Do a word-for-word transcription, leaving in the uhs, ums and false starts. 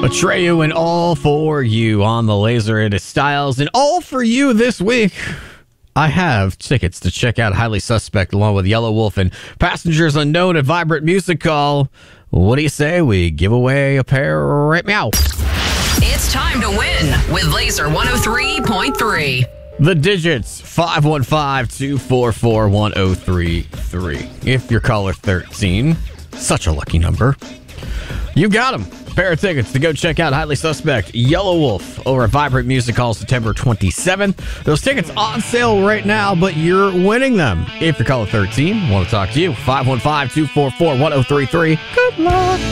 Atreyu and All For You on the Laser. It is Styles. And all for you this week, I have tickets to check out Highly Suspect along with Yellow Wolf and Passengers Unknown at Vibrant Music Hall. What do you say we give away a pair right now? It's time to win with Laser one oh three point three. The digits, five one five, two four four, one oh three three. If you're caller thirteen, such a lucky number, you got them. Pair of tickets to go check out Highly Suspect, Yellow Wolf over at Vibrant Music Hall September twenty-seventh. Those tickets on sale right now, but you're winning them. If you're caller thirteen, want to talk to you, five one five, two four four, one oh three three. Good luck.